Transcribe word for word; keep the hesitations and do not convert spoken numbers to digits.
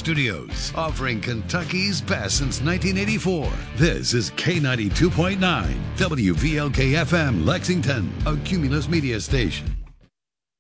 Studios, offering Kentucky's best since nineteen eighty-four. This is K ninety-two point nine, W V L K F M, Lexington, a Cumulus Media station.